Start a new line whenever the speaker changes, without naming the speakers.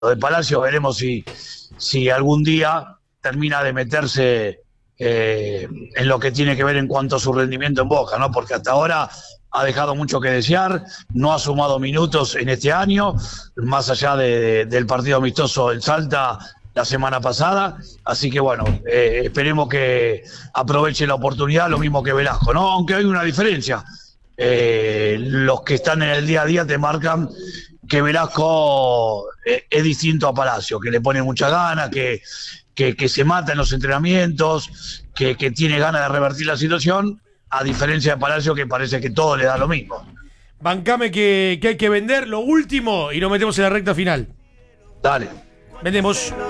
Lo de Palacio veremos si algún día termina de meterse en lo que tiene que ver en cuanto a su rendimiento en Boca, ¿no? Porque hasta ahora ha dejado mucho que desear, no ha sumado minutos en este año, más allá del partido amistoso en Salta la semana pasada, así que bueno, esperemos que aproveche la oportunidad, lo mismo que Velasco, ¿no? Aunque hay una diferencia, los que están en el día a día te marcan que Velasco es distinto a Palacio, que le pone mucha gana, que se mata en los entrenamientos, que tiene ganas de revertir la situación, a diferencia de Palacio, que parece que todo le da lo mismo.
Bancame que hay que vender lo último y nos metemos en la recta final.
Dale.
Vendemos.